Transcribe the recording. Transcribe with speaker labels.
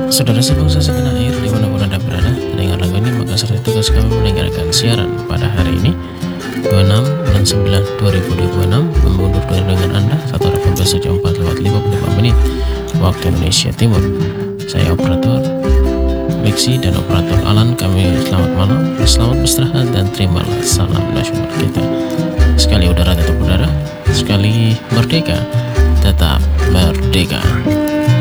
Speaker 1: Saudara sebangsa setanah air dimanapun Anda berada, mendengar lagu ini maka serta tugas kami meninggalkan siaran pada hari ini 26 bulan 9 2026 memundur dari dengan Anda 1.18.4 lewat 55 menit waktu Indonesia Timur. Saya operator Lexi dan operator Alan, kami selamat malam, selamat beristirahat dan terimalah salam nasional kita. Sekali udara tetap udara, sekali merdeka tetap merdeka.